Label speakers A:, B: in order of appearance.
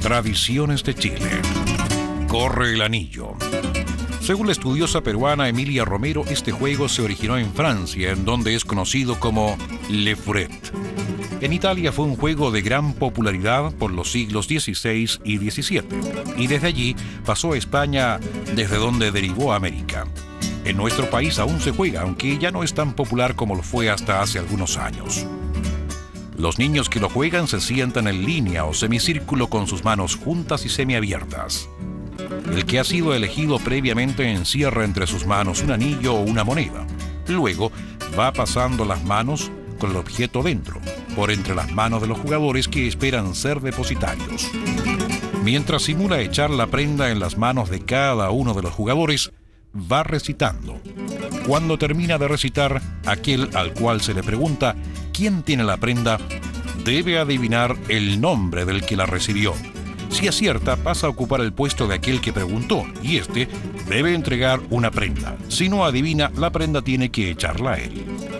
A: Tradiciones de Chile. Corre el anillo. Según la estudiosa peruana Emilia Romero, este juego se originó en Francia, en donde es conocido como Le Fouet. En Italia fue un juego de gran popularidad por los siglos XVI y XVII, y desde allí pasó a España, desde donde derivó a América. En nuestro país aún se juega, aunque ya no es tan popular como lo fue hasta hace algunos años. Los niños que lo juegan se sientan en línea o semicírculo con sus manos juntas y semiabiertas. El que ha sido elegido previamente encierra entre sus manos un anillo o una moneda. Luego va pasando las manos con el objeto dentro, por entre las manos de los jugadores que esperan ser depositarios. Mientras simula echar la prenda en las manos de cada uno de los jugadores, va recitando. Cuando termina de recitar, aquel al cual se le pregunta quién tiene la prenda debe adivinar el nombre del que la recibió. Si acierta, pasa a ocupar el puesto de aquel que preguntó, y este debe entregar una prenda. Si no adivina, la prenda tiene que echarla a él.